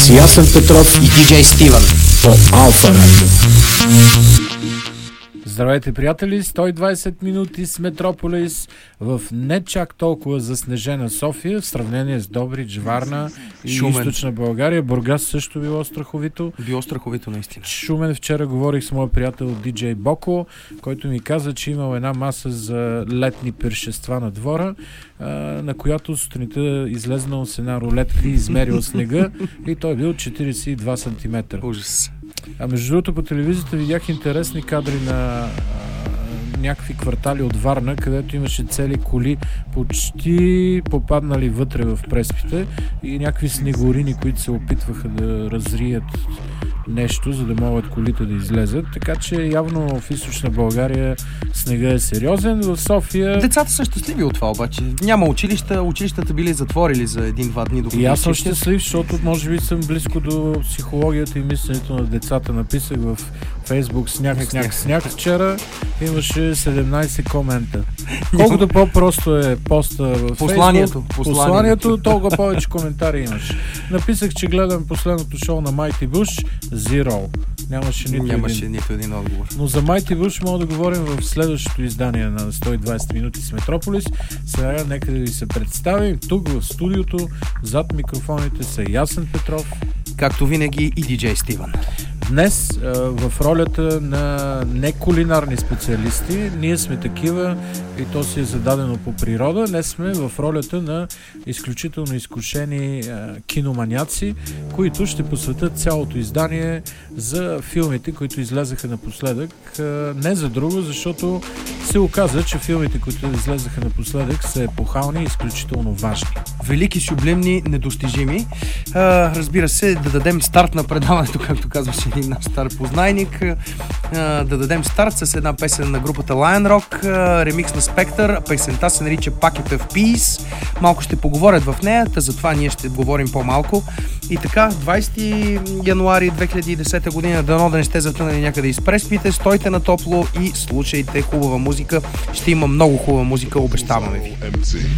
с Ясен Петров и диджей Стивън по Алфа Радио. Здравейте, приятели! 120 минути с Метрополис в не чак толкова заснежена София, в сравнение с Добрич, Варна и Източна България. Бургас също било страховито. Било страховито, наистина. Шумен. Вчера говорих с моя приятел диджей Боко, който ми каза, че имал една маса за летни пиршества на двора, на която сутринта излезнал с една рулетка и измерил снега и той бил 42 см. Ужас. А между другото по телевизията видях интересни кадри на някакви квартали от Варна, където имаше цели коли почти попаднали вътре в преспите и някакви снегорини, които се опитваха да разрият нещо, за да могат колите да излезат. Така че явно в Източна България снега е сериозен. В София... Децата са щастливи от това, обаче. Няма училища, училищата били затворили за 1-2 дни. И аз съм щастлив, защото може би съм близко до психологията и мисленето на децата. Написах в Фейсбук сняг. Вчера имаше 17 комента. Колкото по-просто е поста в посланието, толкова повече коментари имаш. Написах, че гледам последното шоу на Mighty Bush, Zero. Нямаше нито един отговор. Но за Mighty Bush мога да говорим в следващото издание на 120 минути с Метрополис. Сега нека да ви се представим. Тук в студиото, зад микрофоните са Ясен Петров, както винаги, и диджей Стивън. Днес в ролята на некулинарни специалисти, ние сме такива и то си е зададено по природа. Днес сме в ролята на изключително изкушени киноманяци, които ще посветят цялото издание за филмите, които излезаха напоследък. Не за друго, защото се оказа, че филмите, които излезаха напоследък, са епохални и изключително важни. Велики, сюблимни, недостижими. Разбира се, да дадем старт на предаването, както казваше един наш стар познайник. Да дадем старт с една песен на групата Lion Rock, ремикс на Spectre. Песента се нарича Packet of Peace. Малко ще поговорят в нея, затова ние ще говорим по-малко. И така, 20 януари 2010 година, дано да не сте затънали някъде из преспите, стойте на топло и слушайте хубава музика. Ще има много хубава музика, обещаваме ви.